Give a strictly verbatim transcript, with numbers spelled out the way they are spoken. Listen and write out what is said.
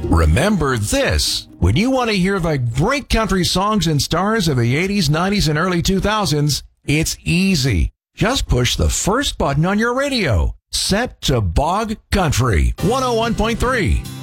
Remember this. When you want to hear the great country songs and stars of the eighties, nineties, and early two thousands, it's easy. Just push the first button on your radio. Set to Bog Country one oh one point three.